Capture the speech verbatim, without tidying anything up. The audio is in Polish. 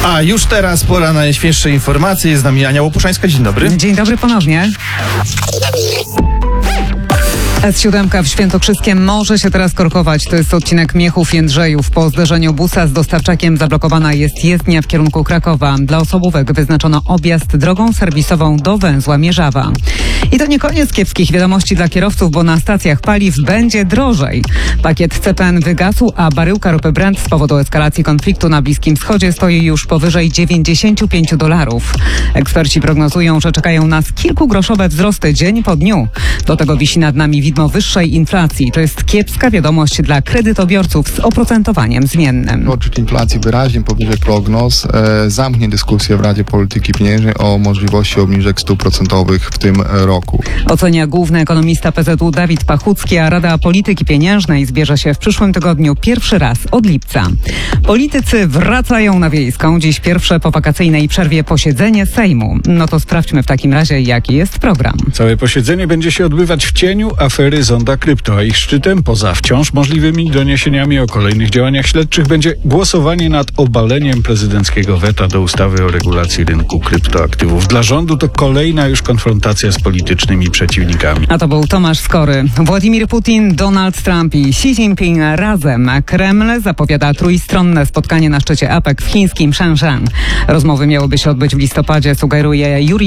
A już teraz pora na najświeższe informacje. Jest z nami Ania Łopuszańska. Dzień dobry. Dzień dobry ponownie. S siedem w Świętokrzyskiem może się teraz korkować. To jest odcinek Miechów-Jędrzejów. Po zderzeniu busa z dostawczakiem zablokowana jest jezdnia w kierunku Krakowa. Dla osobówek wyznaczono objazd drogą serwisową do węzła Mierzawa. I to nie koniec kiepskich wiadomości dla kierowców, bo na stacjach paliw będzie drożej. Pakiet C P N wygasł, a baryłka ropy Brent z powodu eskalacji konfliktu na Bliskim Wschodzie stoi już powyżej dziewięćdziesiąt pięć dolarów. Eksperci prognozują, że czekają nas kilkugroszowe wzrosty dzień po dniu. Do tego wisi nad nami widmo wyższej inflacji. To jest kiepska wiadomość dla kredytobiorców z oprocentowaniem zmiennym. Odczyt inflacji wyraźnie powyżej prognoz e, zamknie dyskusję w Radzie Polityki Pieniężnej o możliwości obniżek stóp procentowych w tym roku. Ocenia główny ekonomista P Z U Dawid Pachucki, a Rada Polityki Pieniężnej zbierze się w przyszłym tygodniu pierwszy raz od lipca. Politycy wracają na Wiejską. Dziś pierwsze po wakacyjnej przerwie posiedzenie Sejmu. No to sprawdźmy w takim razie, jaki jest program. Całe posiedzenie będzie się odbywać w cieniu afery Zonda Krypto, a ich szczytem, poza wciąż możliwymi doniesieniami o kolejnych działaniach śledczych, będzie głosowanie nad obaleniem prezydenckiego weta do ustawy o regulacji rynku kryptoaktywów. Dla rządu to kolejna już konfrontacja z politycznymi przeciwnikami. A to był Tomasz Skory. Władimir Putin, Donald Trump i Xi Jinping razem. Kreml zapowiada trójstronne spotkanie na szczycie APEC w chińskim Shenzhen. Rozmowy miałyby się odbyć w listopadzie, sugeruje Juri